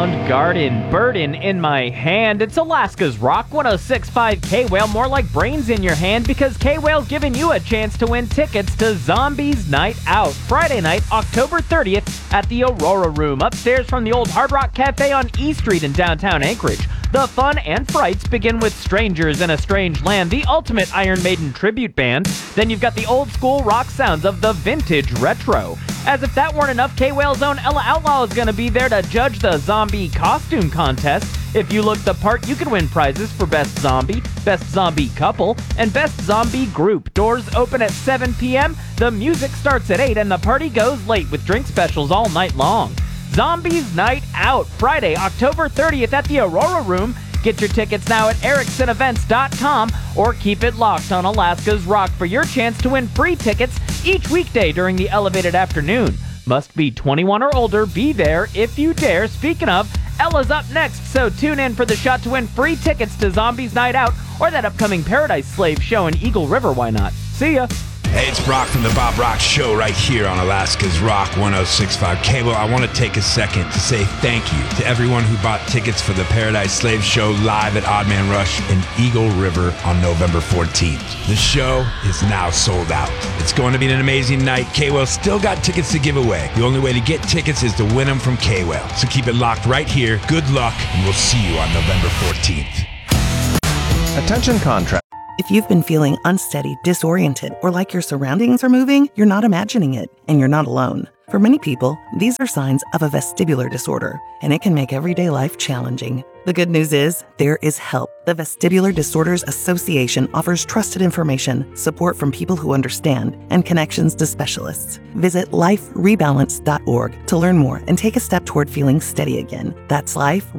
Soundgarden, Burden in My Hand. It's Alaska's Rock 106.5 K-Whale, more like brains in your hand, because K-Whale's giving you a chance to win tickets to Zombies Night Out, Friday night, October 30th at the Aurora Room, upstairs from the old Hard Rock Cafe on E Street in downtown Anchorage. The fun and frights begin with Strangers in a Strange Land, the ultimate Iron Maiden tribute band. Then you've got the old school rock sounds of the vintage retro. As if that weren't enough, K-Whale's own Ella Outlaw is going to be there to judge the zombie costume contest. If you look the part, you can win prizes for Best Zombie, Best Zombie Couple, and Best Zombie Group. Doors open at 7 p.m., the music starts at 8, and the party goes late with drink specials all night long. Zombies Night Out, Friday, October 30th at the Aurora Room. Get your tickets now at ericksonevents.com or keep it locked on Alaska's Rock for your chance to win free tickets each weekday during the elevated afternoon. Must be 21 or older. Be there if you dare. Speaking of, Ella's up next, so tune in for the shot to win free tickets to Zombies Night Out or that upcoming Paradise Slave show in Eagle River. Why not? See ya. Hey, it's Brock from the Bob Rock Show right here on Alaska's Rock 106.5 Cable. I want to take a second to say thank you to everyone who bought tickets for the Paradise Slave Show live at Odd Man Rush in Eagle River on November 14th. The show is now sold out. It's going to be an amazing night. K-Well still got tickets to give away. The only way to get tickets is to win them from K-Well. So keep it locked right here. Good luck, and we'll see you on November 14th. Attention contract. If you've been feeling unsteady, disoriented, or like your surroundings are moving, you're not imagining it, and you're not alone. For many people, these are signs of a vestibular disorder, and it can make everyday life challenging. The good news is, there is help. The Vestibular Disorders Association offers trusted information, support from people who understand, and connections to specialists. Visit liferebalance.org to learn more and take a step toward feeling steady again. That's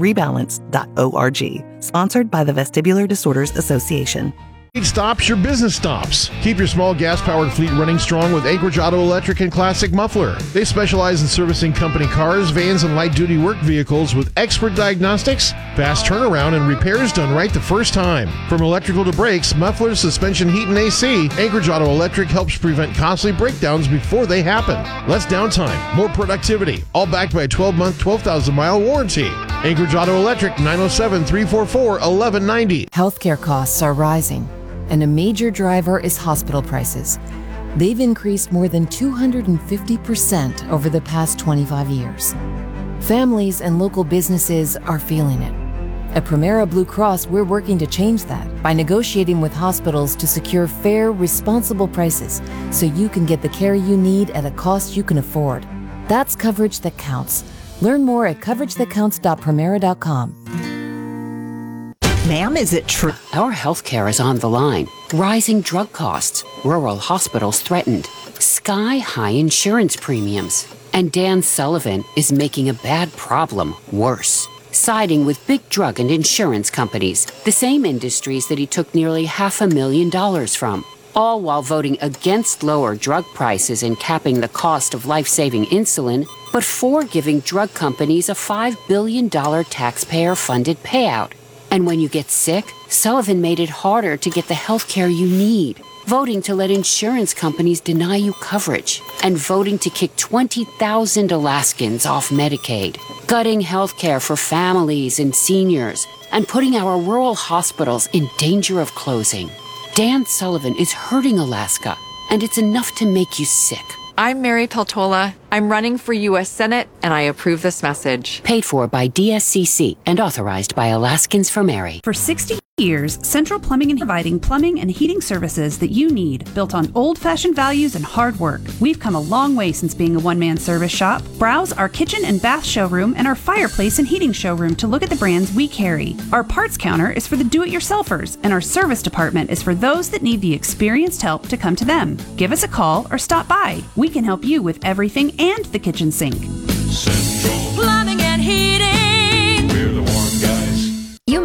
liferebalance.org. Sponsored by the Vestibular Disorders Association. Stops your business stops. Keep your small gas-powered fleet running strong with Anchorage Auto Electric and Classic Muffler. They specialize in servicing company cars, vans, and light-duty work vehicles with expert diagnostics, fast turnaround, and repairs done right the first time. From electrical to brakes, mufflers, suspension, heat, and AC, Anchorage Auto Electric helps prevent costly breakdowns before they happen. Less downtime, more productivity, all backed by a 12-month, 12,000-mile warranty. Anchorage Auto Electric, 907-344-1190. Healthcare costs are rising, and a major driver is hospital prices. They've increased more than 250% over the past 25 years. Families and local businesses are feeling it. At Premera Blue Cross, we're working to change that by negotiating with hospitals to secure fair, responsible prices so you can get the care you need at a cost you can afford. That's coverage that counts. Learn more at coveragethatcounts.premera.com. Ma'am, is it true? Our healthcare is on the line. Rising drug costs, rural hospitals threatened, sky-high insurance premiums. And Dan Sullivan is making a bad problem worse, siding with big drug and insurance companies, the same industries that he took nearly $500,000 from, all while voting against lower drug prices and capping the cost of life-saving insulin, but for giving drug companies a $5 billion taxpayer-funded payout. And when you get sick, Sullivan made it harder to get the health care you need, voting to let insurance companies deny you coverage, and voting to kick 20,000 Alaskans off Medicaid, gutting health care for families and seniors, and putting our rural hospitals in danger of closing. Dan Sullivan is hurting Alaska, and it's enough to make you sick. I'm Mary Peltola. I'm running for U.S. Senate, and I approve this message. Paid for by DSCC and authorized by Alaskans for Mary. For 60 years, Central Plumbing and providing plumbing and heating services that you need, built on old-fashioned values and hard work. We've come a long way since being a one-man service shop. Browse our kitchen and bath showroom and our fireplace and heating showroom to look at the brands we carry. Our parts counter is for the do-it-yourselfers, and our service department is for those that need the experienced help to come to them. Give us a call or stop by. We can help you with everything and the kitchen sink. Central Plumbing and Heating. We're the warm guys. You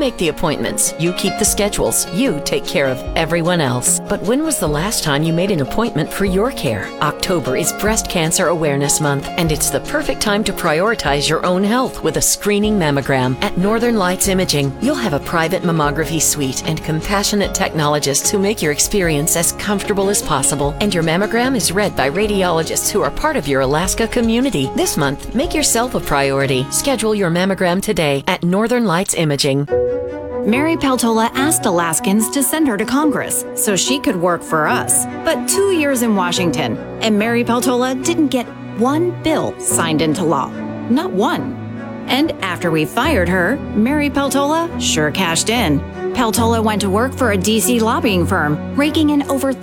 make the appointments, you keep the schedules, you take care of everyone else. But when was the last time you made an appointment for your care? October is Breast Cancer Awareness Month, and it's the perfect time to prioritize your own health with a screening mammogram. At Northern Lights Imaging, you'll have a private mammography suite and compassionate technologists who make your experience as comfortable as possible. And your mammogram is read by radiologists who are part of your Alaska community. This month, make yourself a priority. Schedule your mammogram today at Northern Lights Imaging. Mary Peltola asked Alaskans to send her to Congress so she could work for us. But 2 years in Washington, and Mary Peltola didn't get one bill signed into law. Not one. And after we fired her, Mary Peltola sure cashed in. Peltola went to work for a D.C. lobbying firm, raking in over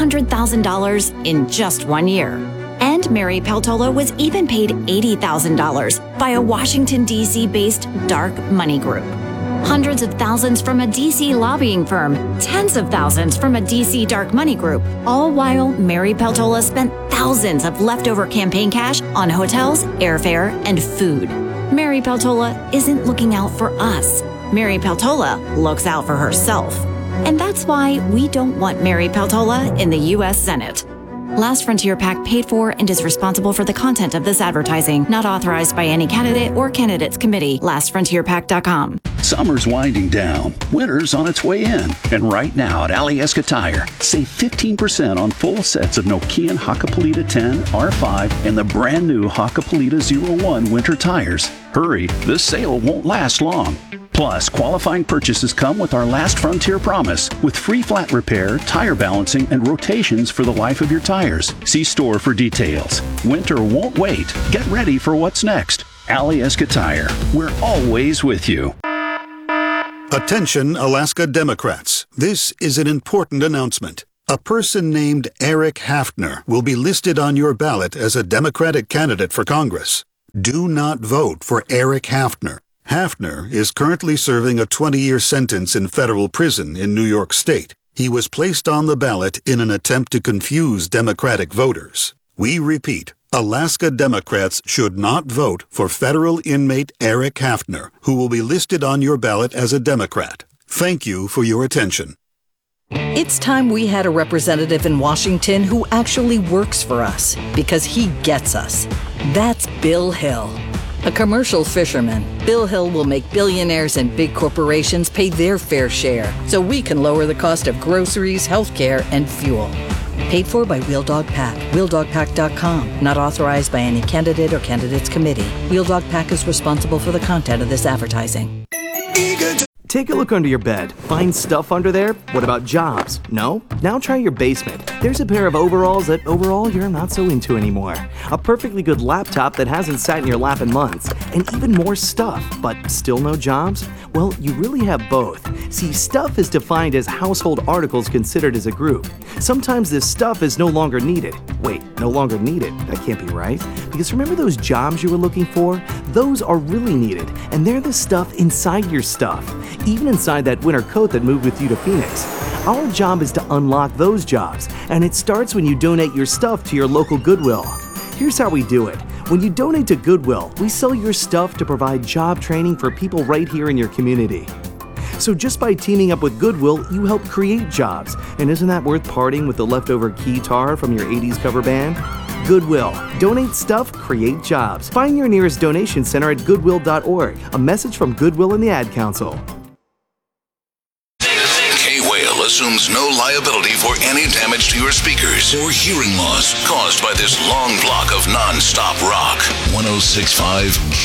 $300,000 in just 1 year. And Mary Peltola was even paid $80,000 by a Washington, D.C.-based dark money group. Hundreds of thousands from a D.C. lobbying firm, tens of thousands from a D.C. dark money group, all while Mary Peltola spent thousands of leftover campaign cash on hotels, airfare, and food. Mary Peltola isn't looking out for us. Mary Peltola looks out for herself. And that's why we don't want Mary Peltola in the U.S. Senate. Last Frontier PAC paid for and is responsible for the content of this advertising, not authorized by any candidate or candidates committee. LastFrontierPAC.com. Summer's winding down. Winter's on its way in. And right now at Alyeska Tire, save 15% on full sets of Nokian Hakkapeliitta 10, R5, and the brand new Hakkapeliitta 01 winter tires. Hurry, this sale won't last long. Plus, qualifying purchases come with our Last Frontier promise, with free flat repair, tire balancing, and rotations for the life of your tires. See store for details. Winter won't wait. Get ready for what's next. Alyeska Tire. We're always with you. Attention, Alaska Democrats. This is an important announcement. A person named Eric Haftner will be listed on your ballot as a Democratic candidate for Congress. Do not vote for Eric Haftner. Haftner is currently serving a 20-year sentence in federal prison in New York State. He was placed on the ballot in an attempt to confuse Democratic voters. We repeat, Alaska Democrats should not vote for federal inmate Eric Haftner, who will be listed on your ballot as a Democrat. Thank you for your attention. It's time we had a representative in Washington who actually works for us, because he gets us. That's Bill Hill. A commercial fisherman, Bill Hill will make billionaires and big corporations pay their fair share so we can lower the cost of groceries, healthcare, and fuel. Paid for by Wheel Dog PAC. WheelDogPAC.com. Not authorized by any candidate or candidates committee. Wheel Dog PAC is responsible for the content of this advertising. Take a look under your bed. Find stuff under there? What about jobs? No? Now try your basement. There's a pair of overalls that overall you're not so into anymore. A perfectly good laptop that hasn't sat in your lap in months. And even more stuff, but still no jobs? Well, you really have both. See, stuff is defined as household articles considered as a group. Sometimes this stuff is no longer needed. Wait, no longer needed? That can't be right. Because remember those jobs you were looking for? Those are really needed, and they're the stuff inside your stuff. Even inside that winter coat that moved with you to Phoenix. Our job is to unlock those jobs, and it starts when you donate your stuff to your local Goodwill. Here's how we do it. When you donate to Goodwill, we sell your stuff to provide job training for people right here in your community. So just by teaming up with Goodwill, you help create jobs. And isn't that worth parting with the leftover guitar from your 80s cover band? Goodwill. Donate stuff, create jobs. Find your nearest donation center at goodwill.org. A message from Goodwill and the Ad Council. K-Whale assumes no liability for any damage to your speakers or hearing loss caused by this long block of non-stop rock. 106.5